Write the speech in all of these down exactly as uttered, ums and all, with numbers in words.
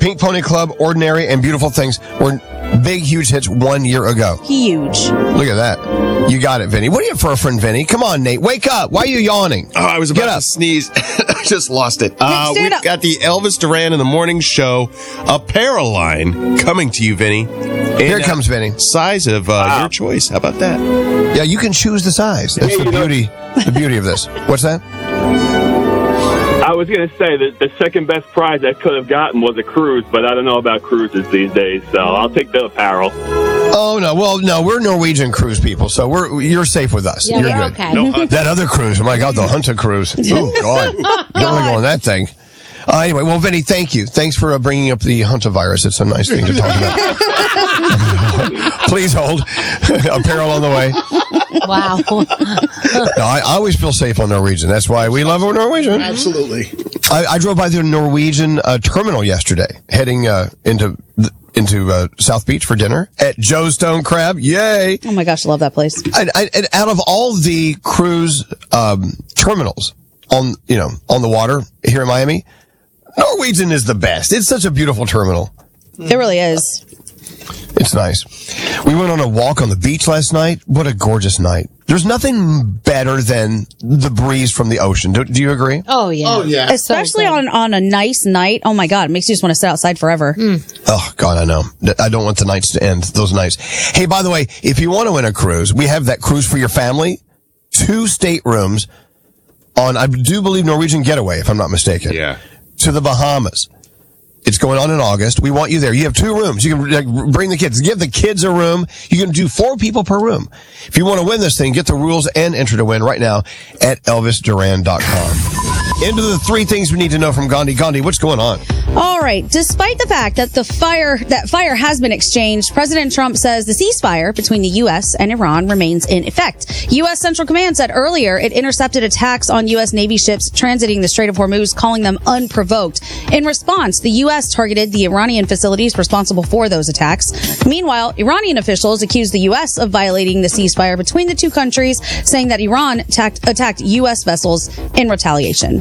Pink Pony Club, Ordinary, and Beautiful Things were big, huge hits one year ago. Huge. Look at that. You got it, Vinny. What are you for a friend, Vinny? Come on, Nate. Wake up. Why are you yawning? Oh, I was about Get to up. sneeze. I just lost it. Uh, stand we've up. got the Elvis Duran in the Morning Show apparel line coming to you, Vinny. And, Here uh, comes Vinny. Size of uh, Wow. your choice. How about that? Yeah, you can choose the size. That's Yeah, the you know- beauty, the beauty of this. What's that? I was going to say that the second best prize I could have gotten was a cruise, but I don't know about cruises these days, so I'll take the apparel. Oh no, well no, we're Norwegian cruise people, so we're you're safe with us. Yeah, you're you're good. okay. No hunt. That other cruise, oh my God, the Hunter cruise. Oh God, don't want to go on that thing. Uh, anyway, well, Vinny, thank you. Thanks for uh, bringing up the Hunter virus. It's a nice thing to talk about. Please hold. Apparel on the way. Wow. No, I, I always feel safe on Norwegian. That's why we love our Norwegian. Absolutely. I, I drove by the Norwegian uh, terminal yesterday, heading uh, into the, into uh, South Beach for dinner at Joe's Stone Crab. Yay! Oh my gosh, I love that place. And, and out of all the cruise um, terminals on you know on the water here in Miami, Norwegian is the best. It's such a beautiful terminal. It really is. It's nice. We went on a walk on the beach last night. What a gorgeous night. There's nothing better than the breeze from the ocean. Do, do you agree? Oh, yeah. Oh, yeah. Especially So good. on, on a nice night. Oh my God, it makes you just want to sit outside forever. Oh, God, I know. I don't want the nights to end, those nights. Hey, by the way, if you want to win a cruise, we have that cruise for your family. Two staterooms on, I do believe, Norwegian Getaway, if I'm not mistaken. Yeah. To the Bahamas. It's going on in August. We want you there. You have two rooms. You can like, bring the kids. Give the kids a room. You can do four people per room. If you want to win this thing, get the rules and enter to win right now at elvis duran dot com. Into the three things we need to know from Gandhi. Gandhi, what's going on? All right. Despite the fact that the fire that fire has been exchanged, President Trump says the ceasefire between the U S and Iran remains in effect. U S Central Command said earlier it intercepted attacks on U S Navy ships transiting the Strait of Hormuz, calling them unprovoked. In response, the U S targeted the Iranian facilities responsible for those attacks. Meanwhile, Iranian officials accused the U S of violating the ceasefire between the two countries, saying that Iran attacked, attacked U S vessels in retaliation.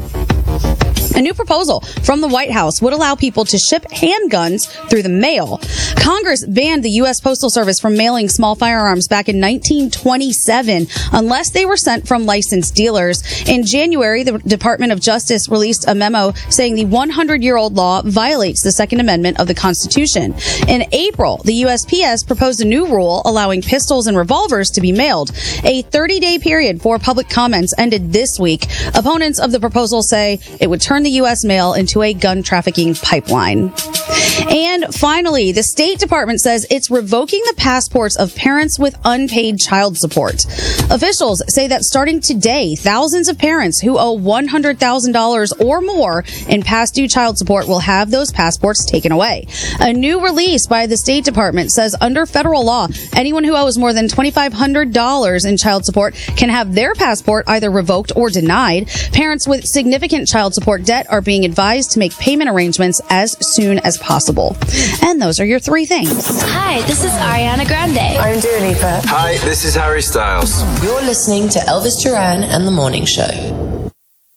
A new proposal from the White House would allow people to ship handguns through the mail. Congress banned the U S Postal Service from mailing small firearms back in nineteen twenty-seven unless they were sent from licensed dealers. In January, the Department of Justice released a memo saying the hundred-year-old law violates the Second Amendment of the Constitution. In April, the U S P S proposed a new rule allowing pistols and revolvers to be mailed. A thirty-day period for public comments ended this week. Opponents of the proposal say it would turn the U S mail into a gun trafficking pipeline. And finally, the State Department says it's revoking the passports of parents with unpaid child support. Officials say that starting today, thousands of parents who owe one hundred thousand dollars or more in past due child support will have those passports taken away. A new release by the State Department says under federal law, anyone who owes more than twenty-five hundred dollars in child support can have their passport either revoked or denied. Parents with significant child support debt are being advised to make payment arrangements as soon as possible. And those are your three things. Hi, this is Ariana Grande. I'm Dua Lipa. Hi, this is Harry Styles. You're listening to Elvis Duran and the Morning Show.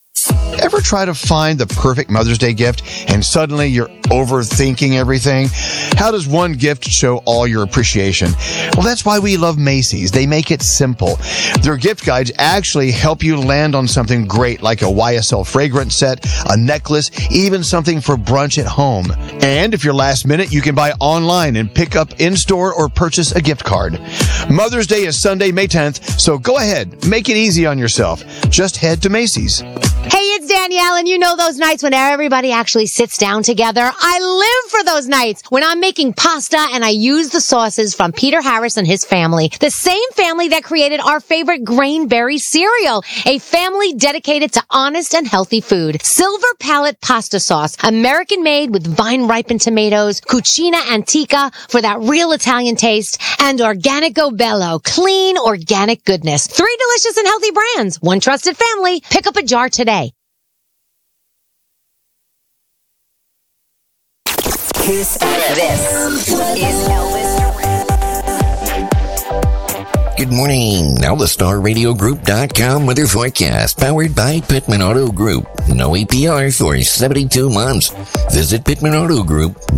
Ever try to find the perfect Mother's Day gift and suddenly you're overthinking everything? How does one gift show all your appreciation? Well, that's why we love Macy's. They make it simple. Their gift guides actually help you land on something great like a Y S L fragrance set, a necklace, even something for brunch at home. And if you're last minute, you can buy online and pick up in-store or purchase a gift card. Mother's Day is Sunday, May tenth, so go ahead, make it easy on yourself. Just head to Macy's. Hey, it's Danielle, and you know those nights when everybody actually sits down together. I live for those nights when I'm making pasta and I use the sauces from Peter Harris and his family, the same family that created our favorite Grainberry cereal, a family dedicated to honest and healthy food. Silver Palette pasta sauce, American-made with vine-ripened tomatoes, Cucina Antica for that real Italian taste, and Organico Bello, clean, organic goodness. Three delicious and healthy brands, one trusted family. Pick up a jar today. This, this is Elvis Duran. Good morning. Now the Star Radio Group dot com weather forecast powered by Pittman Auto Group. No A P R for seventy-two months. Visit Pittman Auto Group